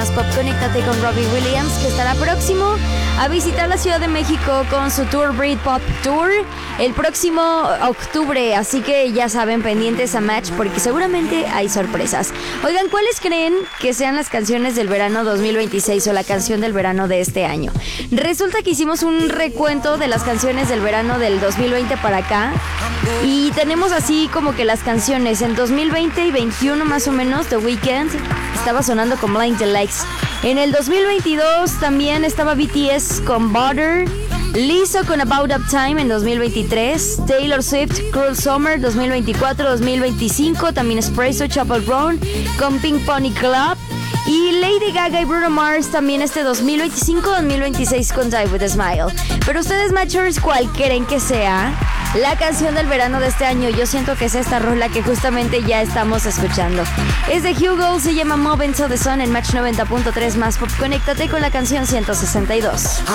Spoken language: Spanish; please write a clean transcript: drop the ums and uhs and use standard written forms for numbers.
Más Pop. Conéctate con Robbie Williams, que estará próximo a visitar la Ciudad de México con su Tour Britpop Tour el próximo octubre. Así que ya saben, pendientes a Match porque seguramente hay sorpresas. Oigan, ¿cuáles creen que sean las canciones del verano 2026 o la canción del verano de este año? Resulta que hicimos un recuento de las canciones del verano del 2020 para acá y tenemos así como que las canciones en 2020 y 21 más o menos. The Weeknd estaba sonando con Blinding Lights. En el 2022 también estaba BTS con Butter, Lizzo con About Up Time en 2023, Taylor Swift, Cruel Summer 2024, 2025, también Espresso, Chapel Brown con Pink Pony Club, y Lady Gaga y Bruno Mars también este 2025-2026 con Die With A Smile. Pero ustedes, Matchers, ¿cuál creen que sea la canción del verano de este año? Yo siento que es esta rola que justamente ya estamos escuchando. Es de Hugo, se llama Move Into The Sun en Match 90.3 Más Pop. Conéctate con la canción 162.